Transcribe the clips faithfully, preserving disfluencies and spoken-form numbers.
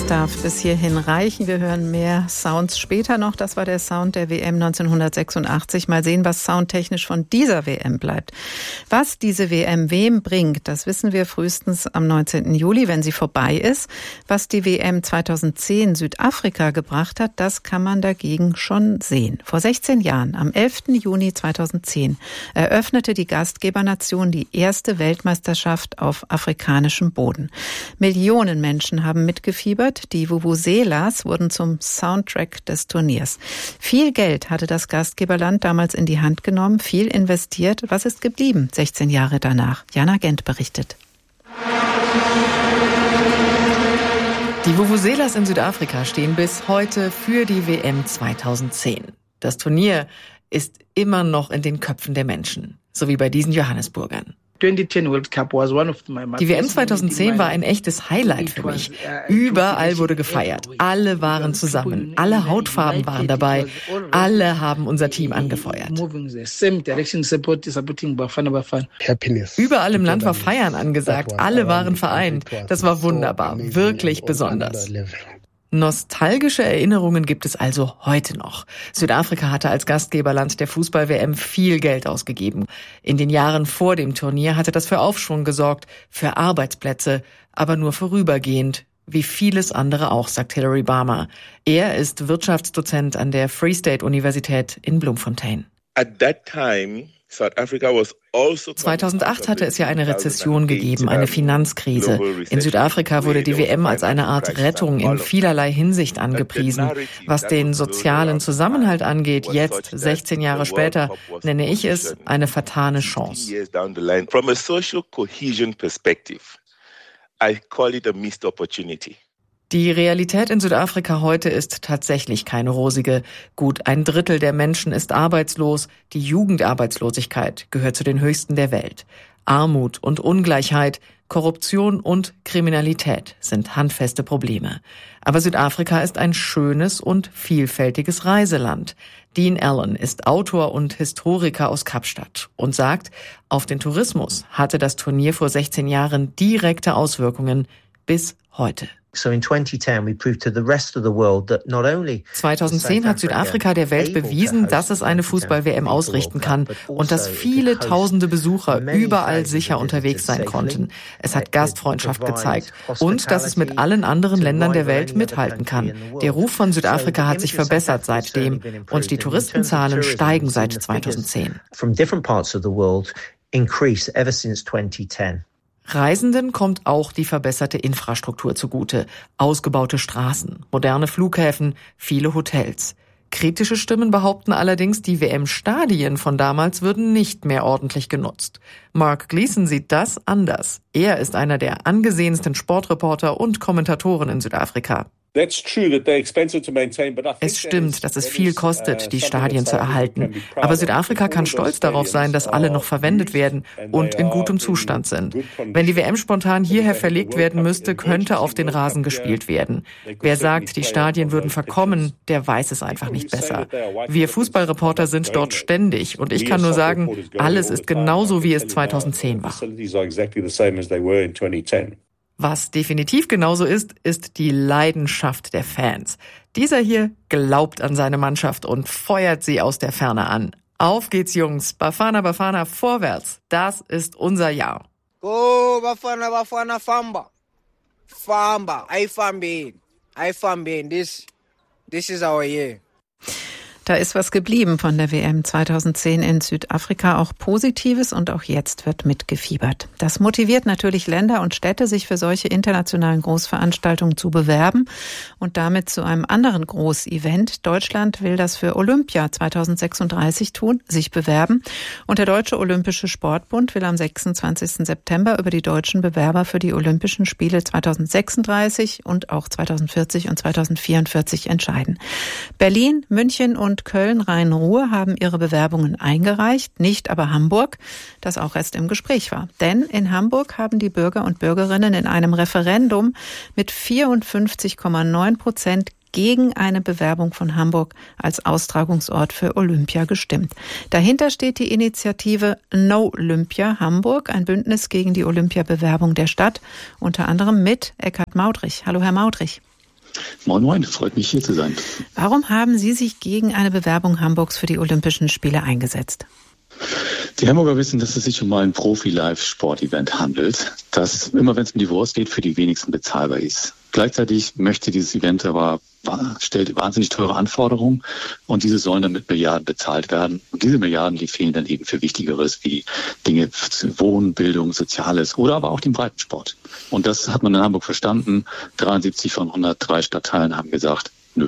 Das darf bis hierhin reichen. Wir hören mehr Sounds später noch. Das war der Sound der W M neunzehnhundertsechsundachtzig. Mal sehen, was soundtechnisch von dieser W M bleibt. Was diese W M wem bringt, das wissen wir frühestens am neunzehnten Juli, wenn sie vorbei ist. Was die W M zweitausendzehn Südafrika gebracht hat, das kann man dagegen schon sehen. Vor sechzehn Jahren, am elften Juni zweitausendzehn, eröffnete die Gastgebernation die erste Weltmeisterschaft auf afrikanischem Boden. Millionen Menschen haben mitgefiebert. Die Vuvuzelas wurden zum Soundtrack des Turniers. Viel Geld hatte das Gastgeberland damals in die Hand genommen, viel investiert. Was ist geblieben, sechzehn Jahre danach? Jana Gent berichtet. Die Vuvuzelas in Südafrika stehen bis heute für die W M zweitausendzehn. Das Turnier ist immer noch in den Köpfen der Menschen, so wie bei diesen Johannesburgern. Die W M zweitauszehn war ein echtes Highlight für mich. Überall wurde gefeiert. Alle waren zusammen. Alle Hautfarben waren dabei. Alle haben unser Team angefeuert. Überall im Land war Feiern angesagt. Alle waren vereint. Das war wunderbar. Wirklich besonders. Nostalgische Erinnerungen gibt es also heute noch. Südafrika hatte als Gastgeberland der Fußball-W M viel Geld ausgegeben. In den Jahren vor dem Turnier hatte das für Aufschwung gesorgt, für Arbeitsplätze, aber nur vorübergehend, wie vieles andere auch, sagt Hilary Barmer. Er ist Wirtschaftsdozent an der Free State Universität in Bloemfontein. At that time, South Africa was also zweitausendacht hatte es ja eine Rezession gegeben, eine Finanzkrise. In Südafrika wurde die W M als eine Art Rettung in vielerlei Hinsicht angepriesen. Was den sozialen Zusammenhalt angeht, jetzt, sechzehn Jahre später, nenne ich es eine vertane Chance. From a social cohesion perspective, I call it a missed opportunity. Die Realität in Südafrika heute ist tatsächlich keine rosige. Gut ein Drittel der Menschen ist arbeitslos. Die Jugendarbeitslosigkeit gehört zu den höchsten der Welt. Armut und Ungleichheit, Korruption und Kriminalität sind handfeste Probleme. Aber Südafrika ist ein schönes und vielfältiges Reiseland. Dean Allen ist Autor und Historiker aus Kapstadt und sagt, auf den Tourismus hatte das Turnier vor sechzehn Jahren direkte Auswirkungen bis heute. zweitausendzehn hat Südafrika der Welt bewiesen, dass es eine Fußball-W M ausrichten kann und dass viele tausende Besucher überall sicher unterwegs sein konnten. Es hat Gastfreundschaft gezeigt und dass es mit allen anderen Ländern der Welt mithalten kann. Der Ruf von Südafrika hat sich verbessert seitdem und die Touristenzahlen steigen seit zweitausendzehn. Reisenden kommt auch die verbesserte Infrastruktur zugute. Ausgebaute Straßen, moderne Flughäfen, viele Hotels. Kritische Stimmen behaupten allerdings, die W M-Stadien von damals würden nicht mehr ordentlich genutzt. Mark Gleason sieht das anders. Er ist einer der angesehensten Sportreporter und Kommentatoren in Südafrika. Es stimmt, dass es viel kostet, die Stadien zu erhalten. Aber Südafrika kann stolz darauf sein, dass alle noch verwendet werden und in gutem Zustand sind. Wenn die W M spontan hierher verlegt werden müsste, könnte auf den Rasen gespielt werden. Wer sagt, die Stadien würden verkommen, der weiß es einfach nicht besser. Wir Fußballreporter sind dort ständig und ich kann nur sagen, alles ist genauso, wie es zweitausendzehn war. Was definitiv genauso ist, ist die Leidenschaft der Fans. Dieser hier glaubt an seine Mannschaft und feuert sie aus der Ferne an. Auf geht's, Jungs. Bafana, Bafana, vorwärts. Das ist unser Jahr. Go, Bafana, Bafana, Famba. Famba, I Fambin. I Fambin. This, this is our year. Da ist was geblieben von der W M zweitausendzehn in Südafrika, auch Positives, und auch jetzt wird mitgefiebert. Das motiviert natürlich Länder und Städte, sich für solche internationalen Großveranstaltungen zu bewerben und damit zu einem anderen Großevent. Deutschland will das für Olympia zweitausendsechsunddreißig tun, sich bewerben. Und der Deutsche Olympische Sportbund will am sechsundzwanzigsten September über die deutschen Bewerber für die Olympischen Spiele zweitausendsechsunddreißig und auch zweitausendvierzig und zweitausendvierundvierzig entscheiden. Berlin, München und Köln-Rhein-Ruhr haben ihre Bewerbungen eingereicht, nicht aber Hamburg, das auch erst im Gespräch war. Denn in Hamburg haben die Bürger und Bürgerinnen in einem Referendum mit vierundfünfzig Komma neun Prozent gegen eine Bewerbung von Hamburg als Austragungsort für Olympia gestimmt. Dahinter steht die Initiative No Olympia Hamburg, ein Bündnis gegen die Olympia-Bewerbung der Stadt, unter anderem mit Eckhard Maudrich. Hallo, Herr Maudrich. Moin Moin, freut mich hier zu sein. Warum haben Sie sich gegen eine Bewerbung Hamburgs für die Olympischen Spiele eingesetzt? Die Hamburger wissen, dass es sich um ein Profi-Live-Sport-Event handelt, das immer, wenn es um die Wurst geht, für die wenigsten bezahlbar ist. Gleichzeitig möchte dieses Event aber, stellt wahnsinnig teure Anforderungen und diese sollen dann mit Milliarden bezahlt werden. Und diese Milliarden, die fehlen dann eben für Wichtigeres wie Dinge für Wohnen, Bildung, Soziales oder aber auch den Breitensport. Und das hat man in Hamburg verstanden. dreiundsiebzig von hundertdrei Stadtteilen haben gesagt, nö.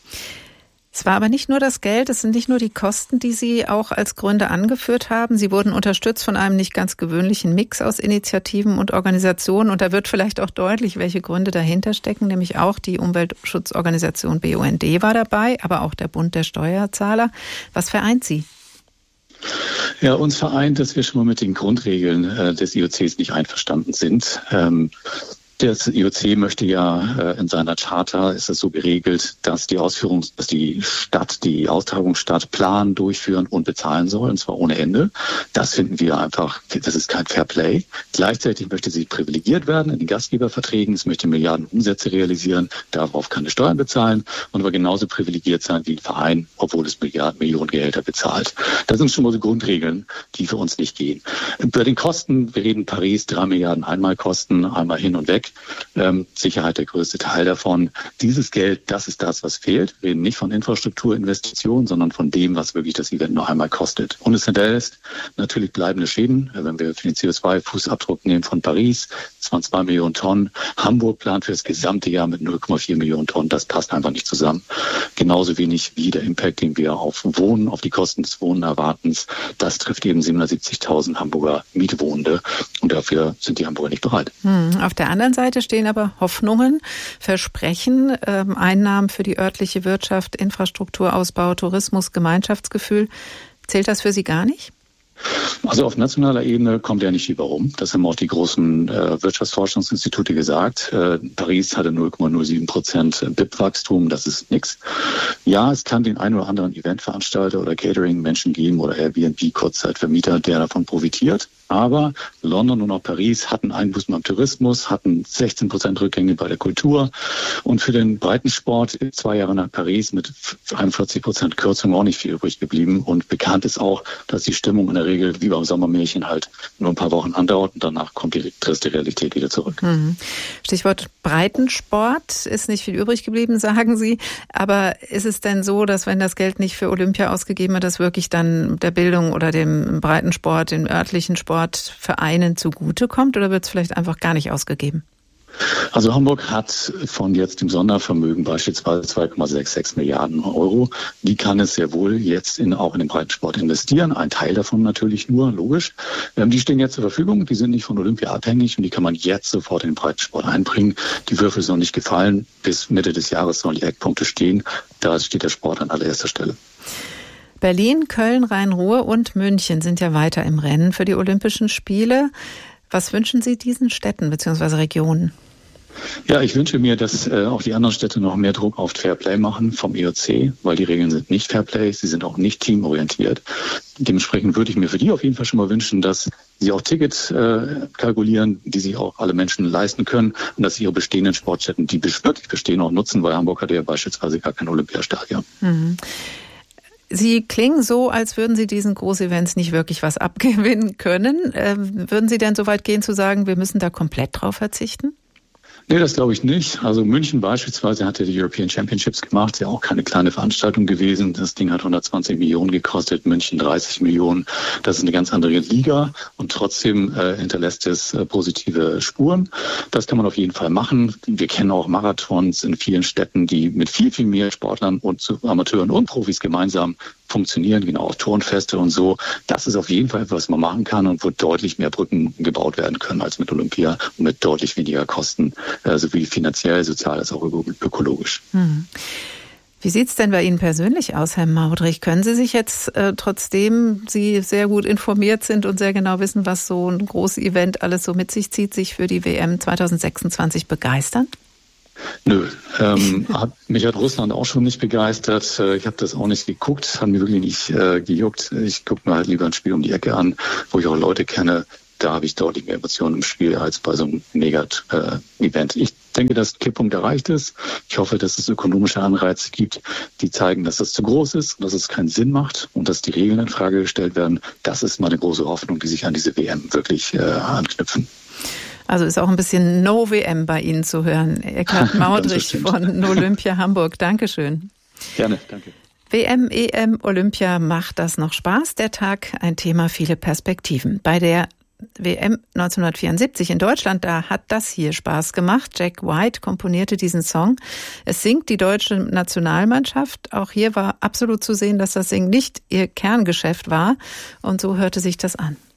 Es war aber nicht nur das Geld, es sind nicht nur die Kosten, die Sie auch als Gründe angeführt haben. Sie wurden unterstützt von einem nicht ganz gewöhnlichen Mix aus Initiativen und Organisationen. Und da wird vielleicht auch deutlich, welche Gründe dahinter stecken. Nämlich auch die Umweltschutzorganisation B U N D war dabei, aber auch der Bund der Steuerzahler. Was vereint Sie? Ja, uns vereint, dass wir schon mal mit den Grundregeln äh, des I O Cs nicht einverstanden sind. Ähm, Das I O C möchte ja in seiner Charta, ist es so geregelt, dass die Ausführung, dass die Stadt, die Austragungsstadt planen, durchführen und bezahlen soll, und zwar ohne Ende. Das finden wir einfach, das ist kein Fair Play. Gleichzeitig möchte sie privilegiert werden in den Gastgeberverträgen. Es möchte Milliarden Umsätze realisieren, darauf keine Steuern bezahlen und aber genauso privilegiert sein wie ein Verein, obwohl es Milliarden, Millionen Gehälter bezahlt. Das sind schon mal so Grundregeln, die für uns nicht gehen. Bei den Kosten, wir reden Paris, drei Milliarden Einmalkosten, einmal hin und weg. Ähm, Sicherheit der größte Teil davon. Dieses Geld, das ist das, was fehlt. Wir reden nicht von Infrastrukturinvestitionen, sondern von dem, was wirklich das Event noch einmal kostet. Und es hinterlässt natürlich bleibende Schäden. Wenn wir für den C O zwei Fußabdruck nehmen von Paris, das waren zwei Millionen Tonnen. Hamburg plant für das gesamte Jahr mit null Komma vier Millionen Tonnen. Das passt einfach nicht zusammen. Genauso wenig wie der Impact, den wir auf Wohnen, auf die Kosten des Wohnen erwarten. Das trifft eben siebenhundertsiebzigtausend Hamburger Mietwohnende. Und dafür sind die Hamburger nicht bereit. Hm, auf der anderen Seite stehen aber Hoffnungen, Versprechen, ähm, Einnahmen für die örtliche Wirtschaft, Infrastrukturausbau, Tourismus, Gemeinschaftsgefühl. Zählt das für Sie gar nicht? Also auf nationaler Ebene kommt ja nicht viel rum. Das haben auch die großen äh, Wirtschaftsforschungsinstitute gesagt. Äh, Paris hatte null Komma null sieben Prozent B I P-Wachstum, das ist nichts. Ja, es kann den einen oder anderen Eventveranstalter oder Catering-Menschen geben oder Airbnb, Kurzzeitvermieter, der davon profitiert. Aber London und auch Paris hatten Einbußen beim Tourismus, hatten sechzehn Prozent Rückgänge bei der Kultur. Und für den Breitensport zwei Jahre nach Paris mit einundvierzig Prozent Kürzung auch nicht viel übrig geblieben. Und bekannt ist auch, dass die Stimmung in der Regel wie beim Sommermärchen halt nur ein paar Wochen andauert und danach kommt die triste Realität wieder zurück. Mhm. Stichwort Breitensport, ist nicht viel übrig geblieben, sagen Sie. Aber ist es denn so, dass wenn das Geld nicht für Olympia ausgegeben wird, das wirklich dann der Bildung oder dem Breitensport, dem örtlichen Sport Vereinen zugutekommt oder wird es vielleicht einfach gar nicht ausgegeben? Also Hamburg hat von jetzt dem Sondervermögen beispielsweise zwei Komma sechsundsechzig Milliarden Euro. Die kann es sehr wohl jetzt in, auch in den Breitensport investieren. Ein Teil davon natürlich nur, logisch. Ähm, die stehen jetzt zur Verfügung, die sind nicht von Olympia abhängig und die kann man jetzt sofort in den Breitensport einbringen. Die Würfel sind noch nicht gefallen. Bis Mitte des Jahres sollen die Eckpunkte stehen. Da steht der Sport an allererster Stelle. Berlin, Köln, Rhein-Ruhr und München sind ja weiter im Rennen für die Olympischen Spiele. Was wünschen Sie diesen Städten bzw. Regionen? Ja, ich wünsche mir, dass äh, auch die anderen Städte noch mehr Druck auf Fairplay machen vom I O C, weil die Regeln sind nicht Fairplay, sie sind auch nicht teamorientiert. Dementsprechend würde ich mir für die auf jeden Fall schon mal wünschen, dass sie auch Tickets äh, kalkulieren, die sich auch alle Menschen leisten können und dass sie ihre bestehenden Sportstätten, die wirklich bestehen, auch nutzen, weil Hamburg hat ja beispielsweise gar kein Olympiastadion. Mhm. Sie klingen so, als würden Sie diesen Großevents nicht wirklich was abgewinnen können. Ähm, würden Sie denn so weit gehen zu sagen, wir müssen da komplett drauf verzichten? Nee, das glaube ich nicht. Also München beispielsweise hat ja die European Championships gemacht, ist ja auch keine kleine Veranstaltung gewesen. Das Ding hat hundertzwanzig Millionen gekostet, München dreißig Millionen. Das ist eine ganz andere Liga und trotzdem äh, hinterlässt es äh, positive Spuren. Das kann man auf jeden Fall machen. Wir kennen auch Marathons in vielen Städten, die mit viel, viel mehr Sportlern und Amateuren und Profis gemeinsam funktionieren, genau, auch Turnfeste und so. Das ist auf jeden Fall etwas, was man machen kann und wo deutlich mehr Brücken gebaut werden können als mit Olympia und mit deutlich weniger Kosten, äh, sowie finanziell, sozial als auch ökologisch. Hm. Wie sieht's denn bei Ihnen persönlich aus, Herr Maudrich? Können Sie sich jetzt, äh, trotzdem Sie sehr gut informiert sind und sehr genau wissen, was so ein großes Event alles so mit sich zieht, sich für die W M zwanzig sechsundzwanzig begeistern? Nö, ähm, hat, mich hat Russland auch schon nicht begeistert. Ich habe das auch nicht geguckt, hat mir wirklich nicht äh, gejuckt. Ich gucke mir halt lieber ein Spiel um die Ecke an, wo ich auch Leute kenne. Da habe ich deutlich mehr Emotionen im Spiel als bei so einem Mega-Event. Ich denke, dass ein Kipppunkt erreicht ist. Ich hoffe, dass es ökonomische Anreize gibt, die zeigen, dass das zu groß ist und dass es keinen Sinn macht und dass die Regeln in Frage gestellt werden. Das ist meine große Hoffnung, die sich an diese W M wirklich äh, anknüpfen. Also ist auch ein bisschen No-W M bei Ihnen zu hören. Eckart Maudrich von Olympia Hamburg. Dankeschön. Gerne, danke. W M, E M, Olympia, macht das noch Spaß? Der Tag, ein Thema, viele Perspektiven. Bei der W M neunzehnhundertvierundsiebzig in Deutschland, da hat das hier Spaß gemacht. Jack White komponierte diesen Song. Es singt die deutsche Nationalmannschaft. Auch hier war absolut zu sehen, dass das Singen nicht ihr Kerngeschäft war. Und so hörte sich das an.